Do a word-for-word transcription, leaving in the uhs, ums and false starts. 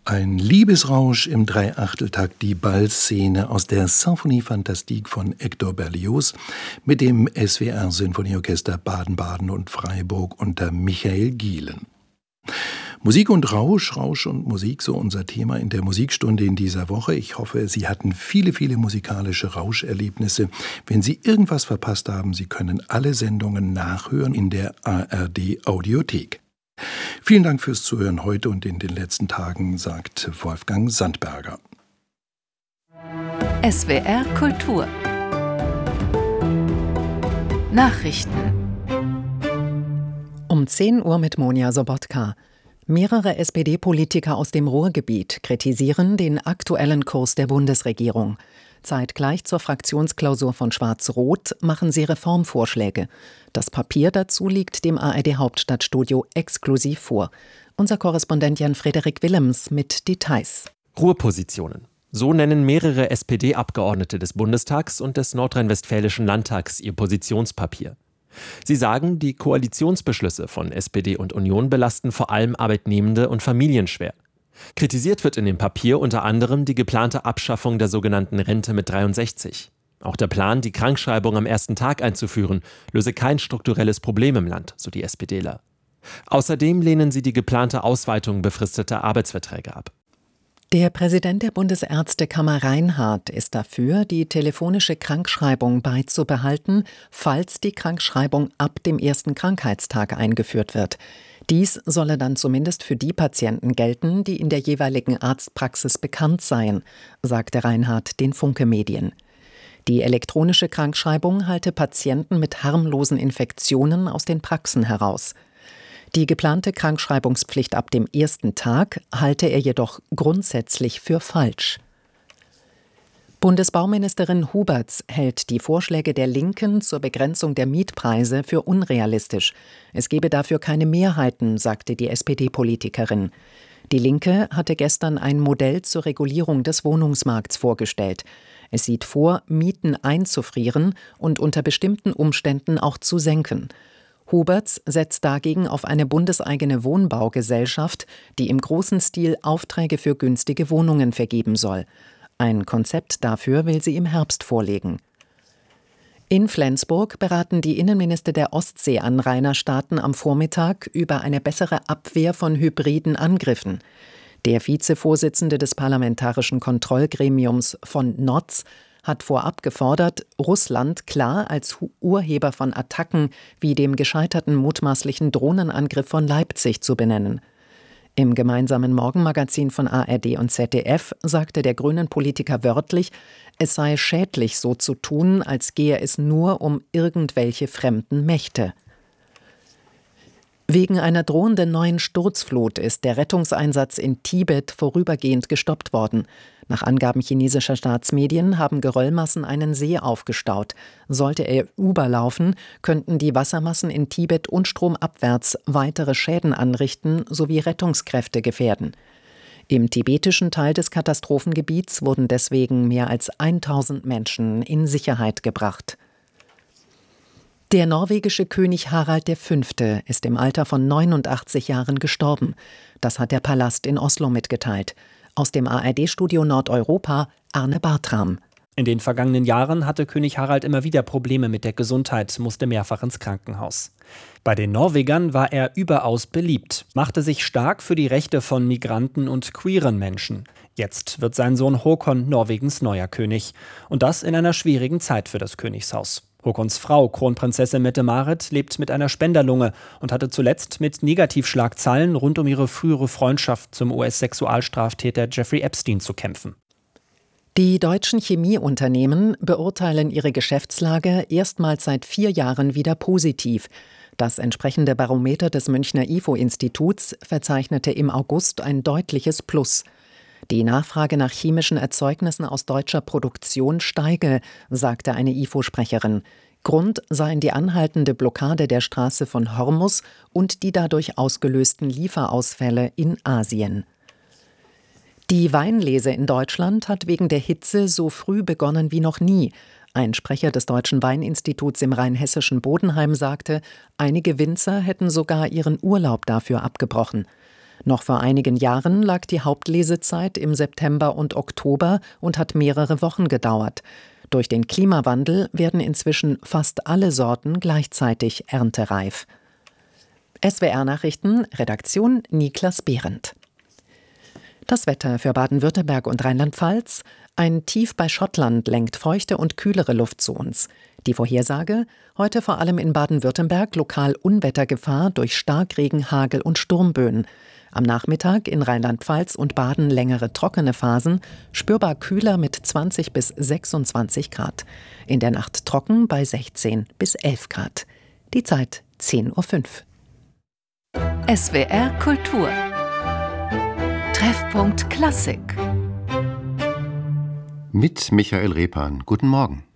Ein Liebesrausch im Dreiachteltakt, die Ballszene aus der Symphonie Fantastique von Hector Berlioz mit dem S W R-Sinfonieorchester Baden-Baden und Freiburg unter Michael Gielen. Musik und Rausch, Rausch und Musik, so unser Thema in der Musikstunde in dieser Woche. Ich hoffe, Sie hatten viele, viele musikalische Rauscherlebnisse. Wenn Sie irgendwas verpasst haben, Sie können alle Sendungen nachhören in der A R D-Audiothek. Vielen Dank fürs Zuhören heute und in den letzten Tagen, sagt Wolfgang Sandberger. S W R Kultur Nachrichten um zehn Uhr mit Monja Sobotka. Mehrere S P D-Politiker aus dem Ruhrgebiet kritisieren den aktuellen Kurs der Bundesregierung. Zeitgleich zur Fraktionsklausur von Schwarz-Rot machen sie Reformvorschläge. Das Papier dazu liegt dem A R D-Hauptstadtstudio exklusiv vor. Unser Korrespondent Jan-Frederik Willems mit Details. Ruhrpositionen. So nennen mehrere S P D-Abgeordnete des Bundestags und des Nordrhein-Westfälischen Landtags ihr Positionspapier. Sie sagen, die Koalitionsbeschlüsse von S P D und Union belasten vor allem Arbeitnehmende und Familien schwer. Kritisiert wird in dem Papier unter anderem die geplante Abschaffung der sogenannten Rente mit dreiundsechzig. Auch der Plan, die Krankschreibung am ersten Tag einzuführen, löse kein strukturelles Problem im Land, so die SPDler. Außerdem lehnen sie die geplante Ausweitung befristeter Arbeitsverträge ab. Der Präsident der Bundesärztekammer Reinhardt ist dafür, die telefonische Krankschreibung beizubehalten, falls die Krankschreibung ab dem ersten Krankheitstag eingeführt wird. Dies solle dann zumindest für die Patienten gelten, die in der jeweiligen Arztpraxis bekannt seien, sagte Reinhardt den Funke Medien. Die elektronische Krankschreibung halte Patienten mit harmlosen Infektionen aus den Praxen heraus. Die geplante Krankschreibungspflicht ab dem ersten Tag halte er jedoch grundsätzlich für falsch. Bundesbauministerin Huberts hält die Vorschläge der Linken zur Begrenzung der Mietpreise für unrealistisch. Es gebe dafür keine Mehrheiten, sagte die S P D-Politikerin. Die Linke hatte gestern ein Modell zur Regulierung des Wohnungsmarkts vorgestellt. Es sieht vor, Mieten einzufrieren und unter bestimmten Umständen auch zu senken. Huberts setzt dagegen auf eine bundeseigene Wohnbaugesellschaft, die im großen Stil Aufträge für günstige Wohnungen vergeben soll. Ein Konzept dafür will sie im Herbst vorlegen. In Flensburg beraten die Innenminister der Ostsee-Anrainerstaaten am Vormittag über eine bessere Abwehr von hybriden Angriffen. Der Vizevorsitzende des Parlamentarischen Kontrollgremiums von Notz hat vorab gefordert, Russland klar als Urheber von Attacken wie dem gescheiterten mutmaßlichen Drohnenangriff von Leipzig zu benennen. Im gemeinsamen Morgenmagazin von A R D und Z D F sagte der Grünen-Politiker wörtlich, es sei schädlich, so zu tun, als gehe es nur um irgendwelche fremden Mächte. Wegen einer drohenden neuen Sturzflut ist der Rettungseinsatz in Tibet vorübergehend gestoppt worden. Nach Angaben chinesischer Staatsmedien haben Geröllmassen einen See aufgestaut. Sollte er überlaufen, könnten die Wassermassen in Tibet und stromabwärts weitere Schäden anrichten sowie Rettungskräfte gefährden. Im tibetischen Teil des Katastrophengebiets wurden deswegen mehr als tausend Menschen in Sicherheit gebracht. Der norwegische König Harald der Fünfte ist im Alter von neunundachtzig Jahren gestorben. Das hat der Palast in Oslo mitgeteilt. Aus dem A R D-Studio Nordeuropa Arne Bartram. In den vergangenen Jahren hatte König Harald immer wieder Probleme mit der Gesundheit, musste mehrfach ins Krankenhaus. Bei den Norwegern war er überaus beliebt, machte sich stark für die Rechte von Migranten und queeren Menschen. Jetzt wird sein Sohn Håkon Norwegens neuer König. Und das in einer schwierigen Zeit für das Königshaus. Håkons Frau, Kronprinzessin Mette-Marit, lebt mit einer Spenderlunge und hatte zuletzt mit Negativschlagzeilen rund um ihre frühere Freundschaft zum U S-Sexualstraftäter Jeffrey Epstein zu kämpfen. Die deutschen Chemieunternehmen beurteilen ihre Geschäftslage erstmals seit vier Jahren wieder positiv. Das entsprechende Barometer des Münchner I F O-Instituts verzeichnete im August ein deutliches Plus. Die Nachfrage nach chemischen Erzeugnissen aus deutscher Produktion steige, sagte eine I F O-Sprecherin. Grund seien die anhaltende Blockade der Straße von Hormuz und die dadurch ausgelösten Lieferausfälle in Asien. Die Weinlese in Deutschland hat wegen der Hitze so früh begonnen wie noch nie. Ein Sprecher des Deutschen Weininstituts im rheinhessischen Bodenheim sagte, einige Winzer hätten sogar ihren Urlaub dafür abgebrochen. Noch vor einigen Jahren lag die Hauptlesezeit im September und Oktober und hat mehrere Wochen gedauert. Durch den Klimawandel werden inzwischen fast alle Sorten gleichzeitig erntereif. S W R-Nachrichten, Redaktion Niklas Behrendt. Das Wetter für Baden-Württemberg und Rheinland-Pfalz. Ein Tief bei Schottland lenkt feuchte und kühlere Luft zu uns. Die Vorhersage: heute vor allem in Baden-Württemberg lokal Unwettergefahr durch Starkregen, Hagel und Sturmböen. Am Nachmittag in Rheinland-Pfalz und Baden längere trockene Phasen, spürbar kühler mit zwanzig bis sechsundzwanzig Grad. In der Nacht trocken bei sechzehn bis elf Grad. Die Zeit zehn Uhr fünf. S W R Kultur. Treffpunkt Klassik. Mit Michael Repan. Guten Morgen.